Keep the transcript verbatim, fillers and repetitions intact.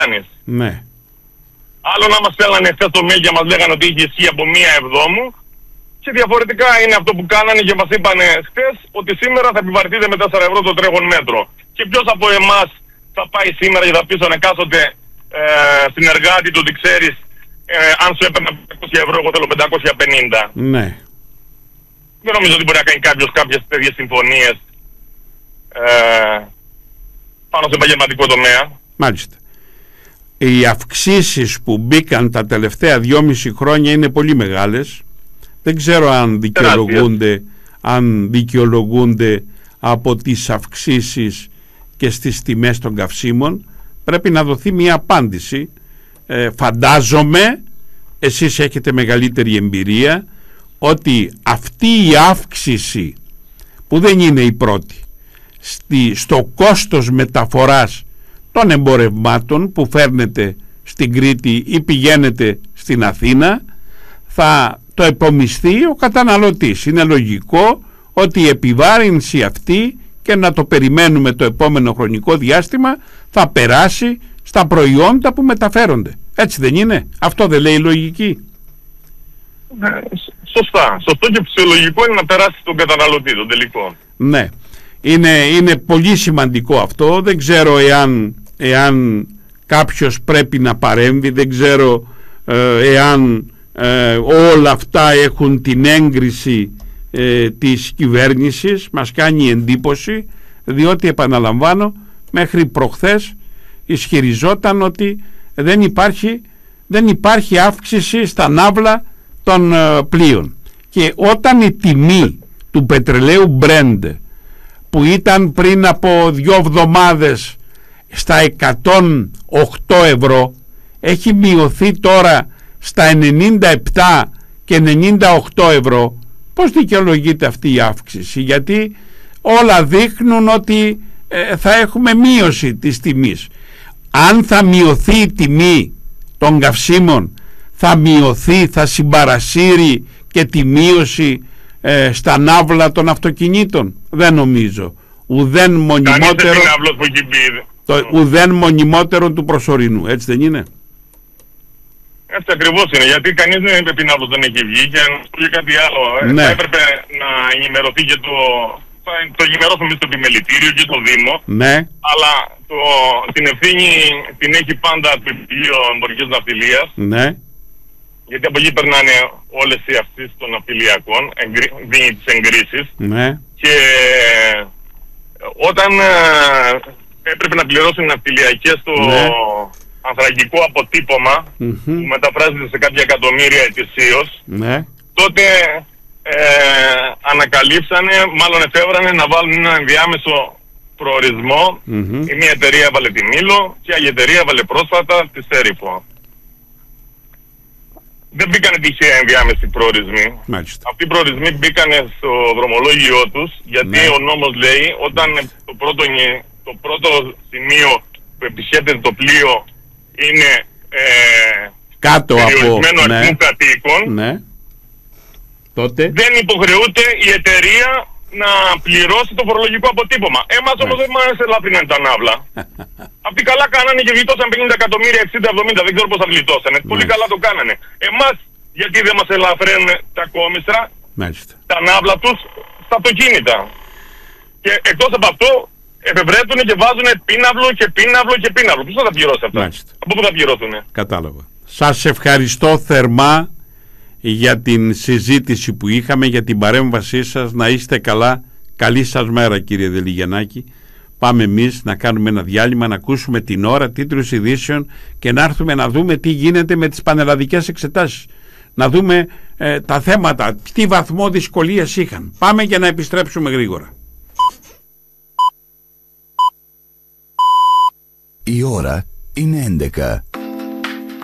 κάνεις. Ναι. Άλλο να μας στέλνανε χθες το mail και μας λέγανε ότι είχε ισχύ από μία εβδόμου. Και διαφορετικά είναι αυτό που κάνανε και μας είπανε χθες ότι σήμερα θα επιβαρυνθείτε με τέσσερα ευρώ το τρέχον μέτρο. Και ποιος από εμάς θα πάει σήμερα και θα πει στον εκάστοτε ε, συνεργάτη του ότι ξέρεις, ε, αν σου έπαιρνε πεντακόσια ευρώ, εγώ θέλω πεντακόσια πενήντα. Ναι. Δεν νομίζω ότι μπορεί να κάνει κάποιος κάποιες τέτοιες συμφωνίες ε, πάνω σε επαγγελματικό τομέα. Μάλιστα. Οι αυξήσεις που μπήκαν τα τελευταία δυόμιση χρόνια είναι πολύ μεγάλες. Δεν ξέρω αν δικαιολογούνται, αν δικαιολογούνται από τις αυξήσεις και στις τιμές των καυσίμων. Πρέπει να δοθεί μια απάντηση. Ε, φαντάζομαι, εσείς έχετε μεγαλύτερη εμπειρία, ότι αυτή η αύξηση, που δεν είναι η πρώτη, στη, στο κόστος μεταφοράς των εμπορευμάτων που φέρνετε στην Κρήτη ή πηγαίνετε στην Αθήνα, θα το επομισθεί ο καταναλωτής. Είναι λογικό ότι η επιβάρυνση αυτή, και να το περιμένουμε το επόμενο χρονικό διάστημα, θα περάσει στα προϊόντα που μεταφέρονται. Έτσι δεν είναι? Αυτό δεν λέει η λογική? Ναι, σωστά. Σωστό και φυσιολογικό είναι να περάσει στον καταναλωτή, τον τελικό. Ναι. Είναι, είναι πολύ σημαντικό αυτό. Δεν ξέρω εάν, εάν κάποιος πρέπει να παρέμβει. Δεν ξέρω ε, εάν ε, όλα αυτά έχουν την έγκριση ε, της κυβέρνησης. Μας κάνει εντύπωση, διότι επαναλαμβάνω, μέχρι προχθές ισχυριζόταν ότι δεν υπάρχει, δεν υπάρχει αύξηση στα ναύλα των ε, πλοίων. Και όταν η τιμή του πετρελαίου Brent, που ήταν πριν από δύο εβδομάδες στα εκατόν οκτώ ευρώ, έχει μειωθεί τώρα στα ενενήντα επτά και ενενήντα οκτώ ευρώ, πώς δικαιολογείται αυτή η αύξηση? Γιατί όλα δείχνουν ότι ε, θα έχουμε μείωση της τιμής. Αν θα μειωθεί η τιμή των καυσίμων, θα μειωθεί, θα συμπαρασύρει και τη μείωση ε, στα ναύλα των αυτοκινήτων? Δεν νομίζω. Ουδέν μονιμότερο, το, ουδέν μονιμότερο του προσωρινού. Έτσι δεν είναι? Έτσι ακριβώς είναι, γιατί κανείς δεν είπε πινάβλος δεν έχει βγει και να πει κάτι άλλο. Ναι. Θα έπρεπε να ενημερωθεί και το... θα το ενημερώσουμε εμείς στο επιμελητήριο και το Δήμο. Ναι. Αλλά το, την ευθύνη την έχει πάντα το Υπουργείο Εμπορικής Ναυτιλίας. Ναι. Γιατί από εκεί περνάνε όλες οι αυξήσεις των ναυτιλιακών, εγκρι, δίνει τις εγκρίσεις. Ναι. Και όταν ε, έπρεπε να πληρώσουν οι ναυτιλιακές το ναι. ανθρακικό αποτύπωμα, mm-hmm. που μεταφράζεται σε κάποια εκατομμύρια ετησίως, ναι. τότε ε, ανακαλύψανε, μάλλον εφεύρανε να βάλουν ένα ενδιάμεσο προορισμό. Mm-hmm. Η μία εταιρεία έβαλε τη Μήλο και η άλλη εταιρεία έβαλε πρόσφατα τη Σέριφο. Δεν μπήκανε τυχαία ενδιάμεσοι προορισμοί. Μάλιστα. Αυτοί οι προορισμοί μπήκανε στο δρομολόγιο τους, γιατί ναι. ο νόμος λέει όταν το πρώτο, το πρώτο σημείο που επισκέπτεται το πλοίο είναι ε, κάτω περιορισμένο από αριθμού ναι. κατοίκων, ναι. τότε δεν υποχρεούται η εταιρεία να πληρώσει το φορολογικό αποτύπωμα. Εμάς ναι. όμως δεν μας ελαφρύναν τα ναύλα. Αυτοί καλά κάνανε και γλιτώσαν πενήντα εκατομμύρια, εξήντα εβδομήντα, δεν ξέρω πώς θα γλιτώσανε. Ναι. Πολύ καλά το κάνανε. Εμάς γιατί δεν μας ελαφραίνουν τα κόμιστρα, Μάλιστα. τα ναύλα τους στα αυτοκίνητα. Και εκτός από αυτό εφευρέτουν και βάζουν πίναυλο και πίναυλο και πίναυλο. Ποιος θα τα πληρώσει αυτά? Μάλιστα. Από πού θα πληρώσουν? Κατάλαβα. Σας ευχαριστώ θερμά για την συζήτηση που είχαμε, για την παρέμβασή σας. Να είστε καλά. Καλή σας μέρα, κύριε Δελιγεννάκη. Πάμε εμείς να κάνουμε ένα διάλειμμα, να ακούσουμε την ώρα, τίτλους ειδήσεων και να έρθουμε να δούμε τι γίνεται με τις πανελλαδικές εξετάσεις. Να δούμε ε, τα θέματα, τι βαθμό δυσκολίας είχαν. Πάμε για να επιστρέψουμε γρήγορα. Η ώρα είναι έντεκα.